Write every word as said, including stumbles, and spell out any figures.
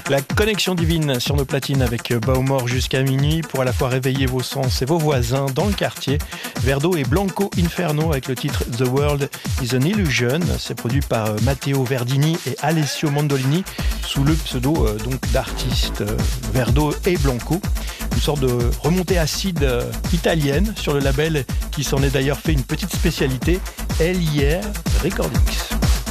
La connexion divine sur nos platines avec Baumor jusqu'à minuit pour à la fois réveiller vos sens et vos voisins dans le quartier. Verdo et Blanco Inferno avec le titre The World is an Illusion. C'est produit par Matteo Verdini et Alessio Mandolini sous le pseudo euh, donc d'artistes euh, Verdo et Blanco. Une sorte de remontée acide euh, italienne sur le label qui s'en est d'ailleurs fait une petite spécialité, L I R Recordings.